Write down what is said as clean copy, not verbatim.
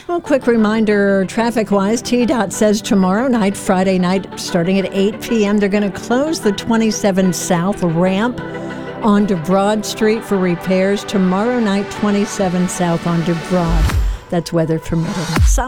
Well, quick reminder, traffic-wise, TDOT says tomorrow night, Friday night, starting at 8 p.m., they're going to close the 27 South ramp onto Broad Street for repairs. Tomorrow night, 27 South onto Broad. That's weather permitting.